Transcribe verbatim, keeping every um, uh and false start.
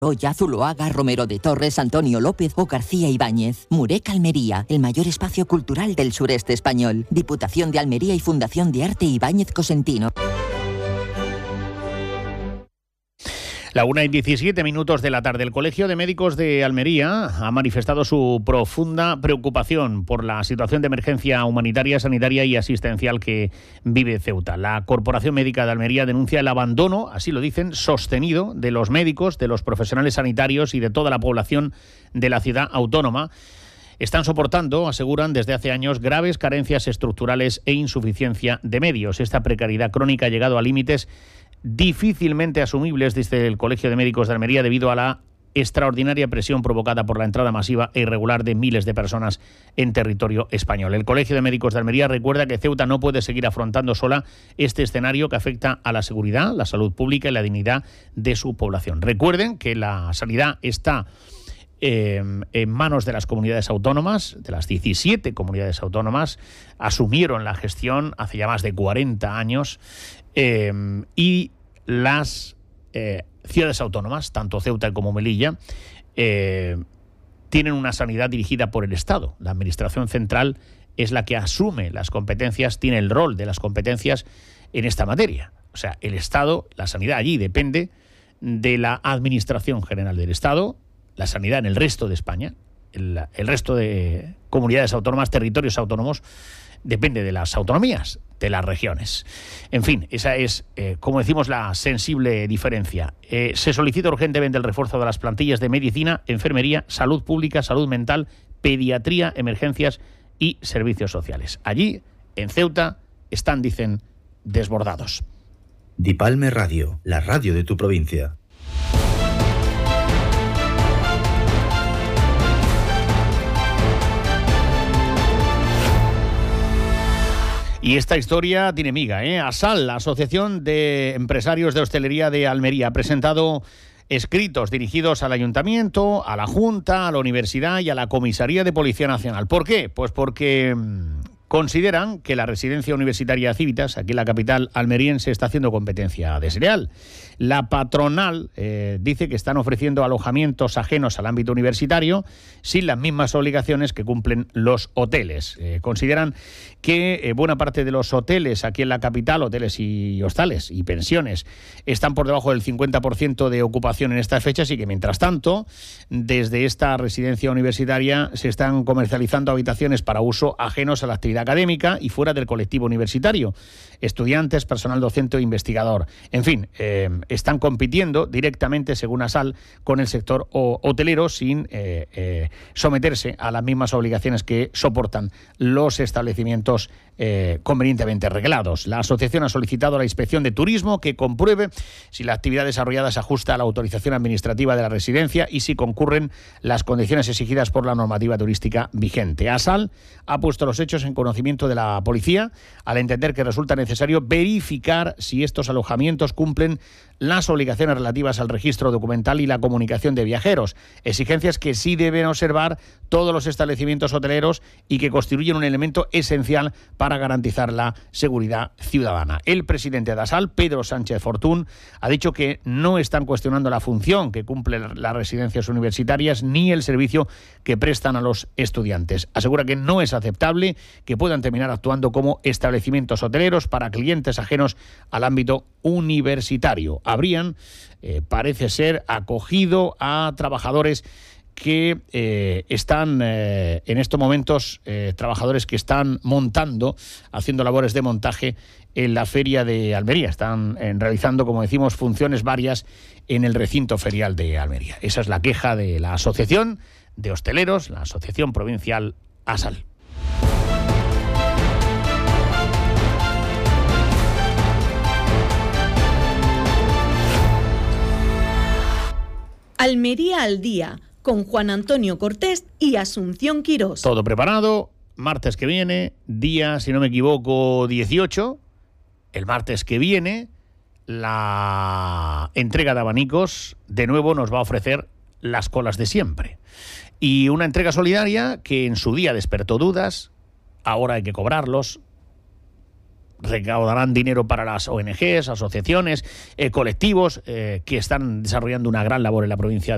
Oya, Zuloaga, Romero de Torres, Antonio López o García Ibáñez. Murec Almería, el mayor espacio cultural del sureste español. Diputación de Almería y Fundación de Arte Ibáñez Cosentino. La una y diecisiete minutos de la tarde. El Colegio de Médicos de Almería ha manifestado su profunda preocupación por la situación de emergencia humanitaria, sanitaria y asistencial que vive Ceuta. La Corporación Médica de Almería denuncia el abandono, así lo dicen, sostenido de los médicos, de los profesionales sanitarios y de toda la población de la ciudad autónoma. Están soportando, aseguran, desde hace años graves carencias estructurales e insuficiencia de medios. Esta precariedad crónica ha llegado a límites difícilmente asumibles, dice el Colegio de Médicos de Almería, debido a la extraordinaria presión provocada por la entrada masiva e irregular de miles de personas en territorio español. El Colegio de Médicos de Almería recuerda que Ceuta no puede seguir afrontando sola este escenario que afecta a la seguridad, la salud pública y la dignidad de su población. Recuerden que la sanidad está Eh, en manos de las comunidades autónomas, de las diecisiete comunidades autónomas, asumieron la gestión hace ya más de cuarenta años eh, y las eh, ciudades autónomas, tanto Ceuta como Melilla, eh, tienen una sanidad dirigida por el Estado. La Administración Central es la que asume las competencias, tiene el rol de las competencias en esta materia. O sea, el Estado, la sanidad allí depende de la Administración General del Estado. La sanidad en el resto de España, el, el resto de comunidades autónomas, territorios autónomos, depende de las autonomías, de las regiones. En fin, esa es, eh, como decimos, la sensible diferencia. Eh, se solicita urgentemente el refuerzo de las plantillas de medicina, enfermería, salud pública, salud mental, pediatría, emergencias y servicios sociales. Allí, en Ceuta, están, dicen, desbordados. Dipalme Radio, la radio de tu provincia. Y esta historia tiene miga, ¿eh? ASAL, la Asociación de Empresarios de Hostelería de Almería, ha presentado escritos dirigidos al Ayuntamiento, a la Junta, a la Universidad y a la Comisaría de Policía Nacional. ¿Por qué? Pues porque mmm, consideran que la residencia universitaria Civitas, aquí en la capital almeriense, está haciendo competencia desleal. La patronal eh, dice que están ofreciendo alojamientos ajenos al ámbito universitario sin las mismas obligaciones que cumplen los hoteles. Eh, consideran que eh, buena parte de los hoteles aquí en la capital, hoteles y hostales y pensiones, están por debajo del cincuenta por ciento de ocupación en estas fechas y que, mientras tanto, desde esta residencia universitaria se están comercializando habitaciones para uso ajenos a la actividad académica y fuera del colectivo universitario. Estudiantes, personal docente o investigador. En fin, eh, están compitiendo directamente, según ASAL, con el sector hotelero sin eh, eh, someterse a las mismas obligaciones que soportan los establecimientos eh, convenientemente reglados. La asociación ha solicitado a la Inspección de Turismo que compruebe si la actividad desarrollada se ajusta a la autorización administrativa de la residencia y si concurren las condiciones exigidas por la normativa turística vigente. ASAL ha puesto los hechos en conocimiento de la policía al entender que resulta necesario verificar si estos alojamientos cumplen las obligaciones relativas al registro documental y la comunicación de viajeros, exigencias que sí deben observar todos los establecimientos hoteleros y que constituyen un elemento esencial para garantizar la seguridad ciudadana. El presidente de ASAL, Pedro Sánchez Fortún, ha dicho que no están cuestionando la función que cumplen las residencias universitarias ni el servicio que prestan a los estudiantes. Asegura que no es aceptable que puedan terminar actuando como establecimientos hoteleros para clientes ajenos al ámbito universitario. Habrían, eh, parece ser, acogido a trabajadores que eh, están eh, en estos momentos, eh, trabajadores que están montando, haciendo labores de montaje en la feria de Almería. Están eh, realizando, como decimos, funciones varias en el recinto ferial de Almería. Esa es la queja de la Asociación de Hosteleros, la Asociación Provincial ASAL. Almería al día, con Juan Antonio Cortés y Asunción Quirós. Todo preparado, martes que viene, día, si no me equivoco, dieciocho. El martes que viene, la entrega de abanicos de nuevo nos va a ofrecer las colas de siempre. Y una entrega solidaria que en su día despertó dudas, ahora hay que cobrarlos. Recaudarán dinero para las O N Ges, asociaciones, eh, colectivos eh, que están desarrollando una gran labor en la provincia